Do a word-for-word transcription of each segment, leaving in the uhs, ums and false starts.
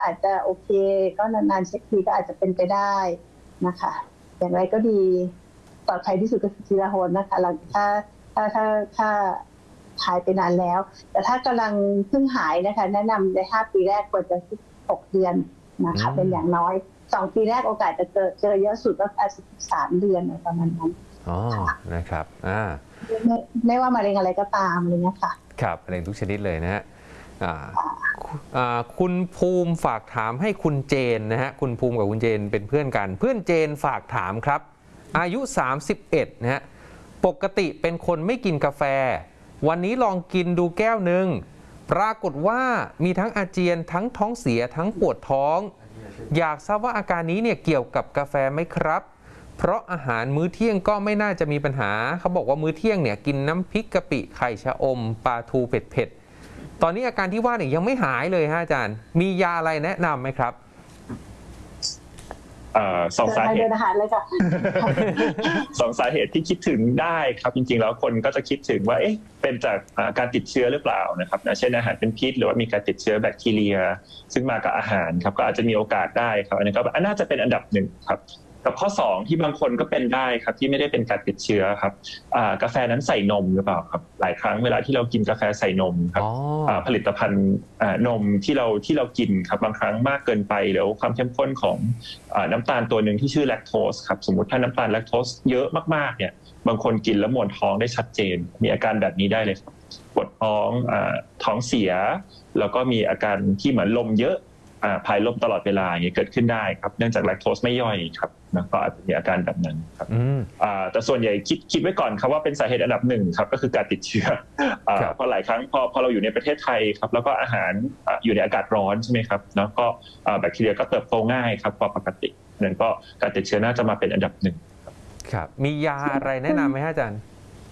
อาจจะโอเคก็นานๆเช็คทีก็อาจจะเป็นไปได้นะคะอย่างไรก็ดีปลอดภัยที่สุดก็คือทีละหนนะคะหลังถ้าถ้าถ้าถ้าหายไปนานแล้วแต่ถ้ากำลังเพิ่งหายนะคะแนะนำในห้าปีแรกควรจะหกเดือนนะคะเป็นอย่างน้อยสองปีแรกโอกาสจะเจอเจอเยอะสุดก็อาจจะสามเดือนประมาณนั้นอ๋อนะครับอ่าไม่ไม่ว่ามะเร็งอะไรก็ตามอะไรเงี้ยค่ะครับมะเร็งทุกชนิดเลยนะฮะคุณภูมิฝากถามให้คุณเจนนะฮะคุณภูมิกับคุณเจนเป็นเพื่อนกันเพื่อนเจนฝากถามครับอายุสามสิบเอ็ดนะฮะปกติเป็นคนไม่กินกาแฟวันนี้ลองกินดูแก้วหนึ่งปรากฏว่ามีทั้งอาเจียนทั้งท้องเสียทั้งปวดท้องอยากทราบว่าอาการนี้เนี่ยเกี่ยวกับกาแฟไหมครับเพราะอาหารมื้อเที่ยงก็ไม่น่าจะมีปัญหาเขาบอกว่ามื้อเที่ยงเนี่ยกินน้ำพริกกะปิไข่ชะอมปลาทูเผ็ดๆตอนนี้อาการที่ว่าเนี่ยยังไม่หายเลยฮะอาจารย์มียาอะไรแนะนำไหมครับสองสาเหตุสองสาเหตุที่คิดถึงได้ครับจริงๆแล้วคนก็จะคิดถึงว่าเอ๊ะเป็นจากการติดเชื้อหรือเปล่านะครับนะเช่นอาหารเป็นพิษหรือว่ามีการติดเชื้อแบคทีเรียซึ่งมากับอาหารครับก็อาจจะมีโอกาสได้ครับอันนี้ก็น่าจะเป็นอันดับหนึ่งครับกับข้อสองที่บางคนก็เป็นได้ครับที่ไม่ได้เป็นการติดเชื้อครับกาแฟนั้นใส่นมหรือเปล่าครับหลายครั้งเวลาที่เรากินกาแฟใส่นมครับผลิตภัณฑ์นมที่เราที่เรากินครับบางครั้งมากเกินไปหรือความเข้มข้นของน้ำตาลตัวหนึ่งที่ชื่อแลคโตสครับสมมติถ้าน้ำตาลแลคโตสเยอะมากๆเนี่ยบางคนกินแล้วมวนท้องได้ชัดเจนมีอาการแบบนี้ได้เลยครับปวดท้องท้องเสียแล้วก็มีอาการที่เหมือนลมเยอะภายลมตลอดเวลาอย่างเงี้ยเกิดขึ้นได้ครับเนื่องจากแลคโตสไม่ย่อยครับนะก็อาจจะมีอาการแบบนั้นครับแต่ส่วนใหญ่คิดคิดไว้ก่อนครับว่าเป็นสาเหตุอันดับหนึ่งครับก็คือการติดเชื้อเพราะหลายครั้งพอพอเราอยู่ในประเทศไทยครับแล้วก็อาหารอยู่ในอากาศร้อนใช่ไหมครับแล้วก็แบคทีเรียก็เติบโตง่ายครับกว่าปกตินั่นก็การติดเชื้อน่าจะมาเป็นอันดับหนึ่งครับมียาอะไรแนะนำไหมอาจารย์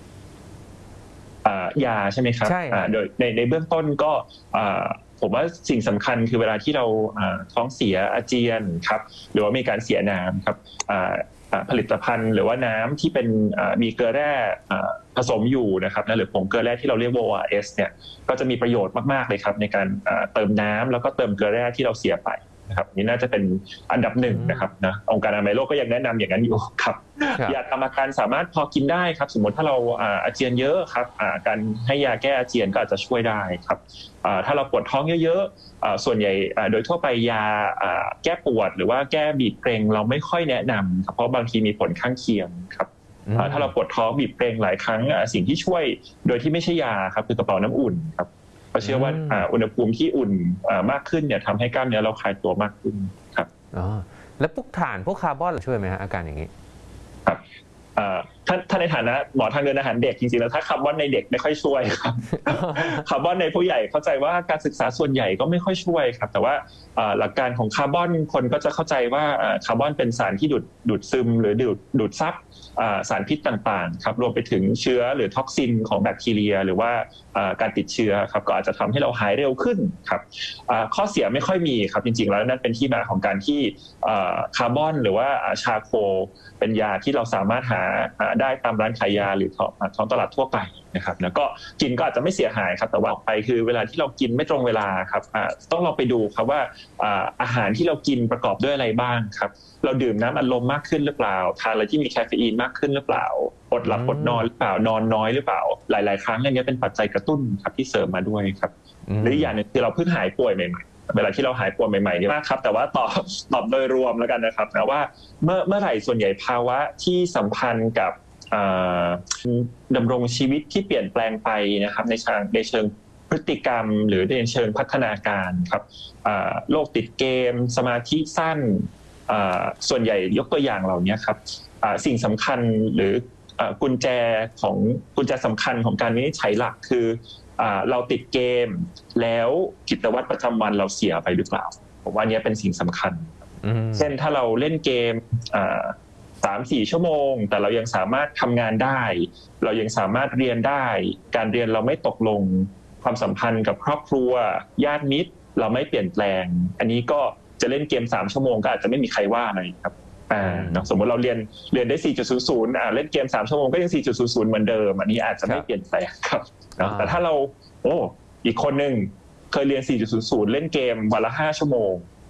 ยาใช่ไหมครับใช่โดยในในเบื้องต้นก็ผมว่าสิ่งสำคัญคือเวลาที่เราท้องเสียอาเจียนครับหรือว่ามีการเสียน้ำครับผลิตภัณฑ์หรือว่าน้ำที่เป็นมีเกลือแร่ผสมอยู่นะครับหรือผงเกลือแร่ที่เราเรียกว่า โอ อาร์ เอส เนี่ยก็จะมีประโยชน์มากๆเลยครับในการเติมน้ำแล้วก็เติมเกลือแร่ที่เราเสียไปนะครับนี่น่าจะเป็นอันดับหนึ่งนะครับนะองค์การอนามัยโลกก็ยังแนะนำอย่างนั้นอยู่ครับยาตามอาการสามารถพอกินได้ครับสมมติถ้าเราอาเจียนเยอะครับการให้ยาแก้อาเจียนก็อาจจะช่วยได้ครับถ้าเราปวดท้องเยอะๆส่วนใหญ่โดยทั่วไปยาแก้ปวดหรือว่าแก้บีบเกร็งเราไม่ค่อยแนะนำครับเพราะบางทีมีผลข้างเคียงครับถ้าเราปวดท้องบีบเกร็งหลายครั้งสิ่งที่ช่วยโดยที่ไม่ใช่ยาครับคือกระเป๋าน้ำอุ่นครับเพราะเชื่อว่าอุณหภูมิที่อุ่นมากขึ้นเนี่ยทำให้กล้ามเนื้อเราคลายตัวมากขึ้นครับอ๋อแล้วพวกถ่านพวกคาร์บอนช่วยไหมฮะอาการอย่างนี้ครับถ้าถ้าในฐานะหมอทางเดินอาหารเด็กจริงๆแล้วถ้าคาร์บอนในเด็กไม่ค่อยช่วยครับคาร์บอนในผู้ใหญ่เข้าใจว่าการศึกษาส่วนใหญ่ก็ไม่ค่อยช่วยครับแต่ว่าหลักการของคาร์บอนคนก็จะเข้าใจว่าคาร์บอนเป็นสารที่ดูดดูดซึมหรือดูดดูดซับสารพิษต่างๆครับรวมไปถึงเชื้อหรือท็อกซินของแบคทีเรียหรือว่าการติดเชื้อครับก็อาจจะทำให้เราหายเร็วขึ้นครับข้อเสียไม่ค่อยมีครับจริงๆแล้วนั่นเป็นที่มาของการที่คาร์บอนหรือว่าชาโคเป็นยาที่เราสามารถหาได้ตามร้านขายยาหรือท้องตลาดทั่วไปนะครับแล้วก็กินก็อาจจะไม่เสียหายครับแต่ว่าไปคือเวลาที่เรากินไม่ตรงเวลาครับต้องลองไปดูครับว่าอาหารที่เรากินประกอบด้วยอะไรบ้างครับเราดื่มน้ำอัดลมมากขึ้นหรือเปล่าทานอะไรที่มีแคเฟอีนมากขึ้นหรือเปล่าอดหลับอดนอนหรือเปล่านอนน้อยหรือเปล่าหลายๆครั้งอันนี้เป็นปัจจัยกระตุ้นครับที่เสริมมาด้วยครับหรืออย่างนึงคือเราเพิ่งหายป่วยใหม่ๆเวลาที่เราหายป่วยใหม่ๆเนี่ยมากครับแต่ว่าตอบตอบโดยรวมแล้วกันนะครับนะว่าเมื่อเมื่อไหร่ส่วนใหญ่ภาวะที่สัมพันธ์กับดำรงชีวิตที่เปลี่ยนแปลงไปนะครับในเชิงในเชิงพฤติกรรมหรือในเชิงพัฒนาการครับโรคติดเกมสมาธิสั้นส่วนใหญ่ยกตัวอย่างเหล่านี้ครับสิ่งสำคัญหรือกุญแจของกุญแจสำคัญของการวินิจฉัยหลักคือเราติดเกมแล้วกิจวัตรประจำวันเราเสียไปหรือเปล่าผมว่านี้เป็นสิ่งสำคัญเช่นถ้าเราเล่นเกมสามสี่ชั่วโมงแต่เรายังสามารถทำงานได้เรายังสามารถเรียนได้การเรียนเราไม่ตกลงความสัมพันธ์กับครอบครัวญาติมิตรเราไม่เปลี่ยนแปลงอันนี้ก็จะเล่นเกมสามชั่วโมงก็อาจจะไม่มีใครว่าอะไรครับอ่าเนาะสมมติเราเรียนเรียนได้ สี่จุดศูนย์ศูนย์ อ่าเล่นเกมสามชั่วโมงก็ยัง สี่จุดศูนย์ศูนย์ เหมือนเดิมอันนี้อาจจะไม่เปลี่ยนแปลงครับแต่ถ้าเราโอ้อีกคนนึงเคยเรียน สี่จุดศูนย์ศูนย์ เล่นเกมวันละห้าชั่วโมง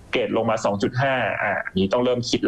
เกรดลงมา สองจุดห้า อ่านี้ต้องเริ่มคิด